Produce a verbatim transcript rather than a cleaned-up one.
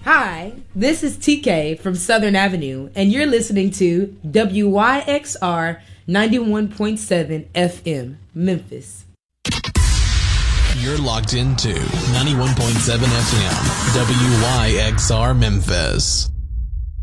Hi, this is T K from Southern Avenue, and you're listening to W Y X R ninety-one point seven F M, Memphis. You're locked into ninety-one point seven F M, W Y X R Memphis.